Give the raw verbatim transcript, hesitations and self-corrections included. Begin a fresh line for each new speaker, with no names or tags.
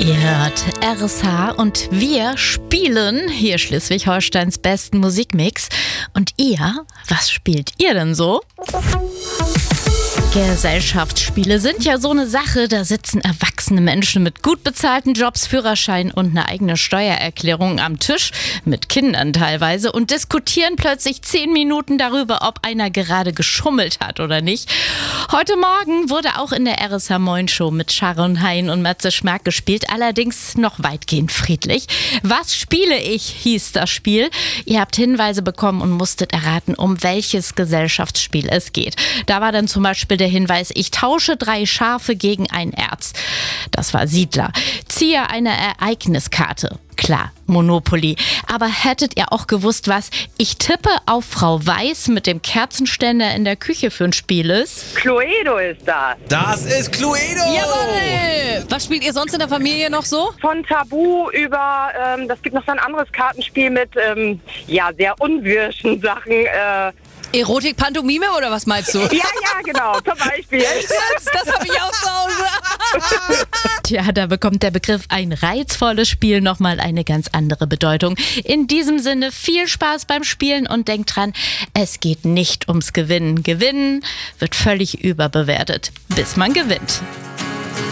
Ihr hört R S H und wir spielen hier Schleswig-Holsteins besten Musikmix. Und ihr, was spielt ihr denn so? Gesellschaftsspiele sind ja so eine Sache, da sitzen erwachsene Menschen mit gut bezahlten Jobs, Führerschein und eine eigene Steuererklärung am Tisch, mit Kindern teilweise, und diskutieren plötzlich zehn Minuten darüber, ob einer gerade geschummelt hat oder nicht. Heute Morgen wurde auch in der R S H Moin Show mit Sharon Hein und Matze Schmerk gespielt, allerdings noch weitgehend friedlich. Was spiele ich, hieß das Spiel. Ihr habt Hinweise bekommen und musstet erraten, um welches Gesellschaftsspiel es geht. Da war dann zum Beispiel der Hinweis: Ich tausche drei Schafe gegen ein Erz. Das war Siedler. Ziehe eine Ereigniskarte. Klar, Monopoly. Aber hättet ihr auch gewusst, was Ich tippe auf Frau Weiß mit dem Kerzenständer in der Küche für ein Spiel ist?
Cluedo ist das.
Das ist Cluedo!
Jawohl! Was spielt ihr sonst in der Familie noch so?
Von Tabu über, ähm, das gibt noch so ein anderes Kartenspiel mit, ähm, ja, sehr unwirschen Sachen. Äh,
Erotik, Pantomime oder was meinst du?
ja, ja, genau, zum Beispiel.
Das, das habe ich auch zu Hause.
Tja, da bekommt der Begriff ein reizvolles Spiel nochmal eine ganz andere Bedeutung. In diesem Sinne viel Spaß beim Spielen und denkt dran, es geht nicht ums Gewinnen. Gewinnen wird völlig überbewertet, bis man gewinnt.